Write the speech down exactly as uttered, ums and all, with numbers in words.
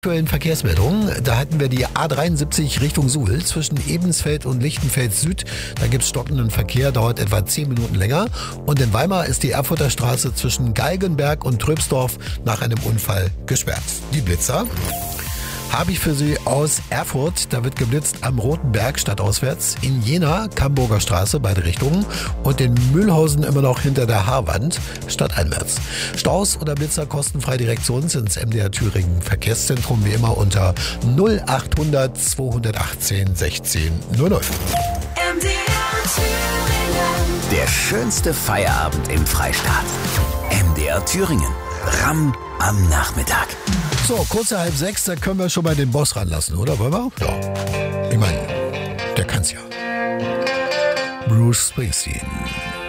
Aktuellen Verkehrsmeldungen, da hatten wir die A dreiundsiebzig Richtung Suhl zwischen Ebensfeld und Lichtenfeld Süd. Da gibt es stockenden Verkehr, dauert etwa zehn Minuten länger. Und in Weimar ist die Erfurter Straße zwischen Galgenberg und Tröbsdorf nach einem Unfall gesperrt. Die Blitzer habe ich für Sie aus Erfurt. Da wird geblitzt am Roten Berg stadtauswärts, in Jena, Camburger Straße, beide Richtungen, und in Mühlhausen immer noch hinter der Haarwand, stadteinwärts. Staus oder Blitzer kostenfrei direkt zu uns ins M D R Thüringen Verkehrszentrum, wie immer unter null achthundert zweihundertachtzehn sechzehn null null. M D R Thüringen. Der schönste Feierabend im Freistaat. M D R Thüringen. Ramm am Nachmittag. So, kurz nach halb sechs, da können wir schon mal den Boss ranlassen, oder? Wollen wir? Ja. Ich meine, der kann's ja. Bruce Springsteen.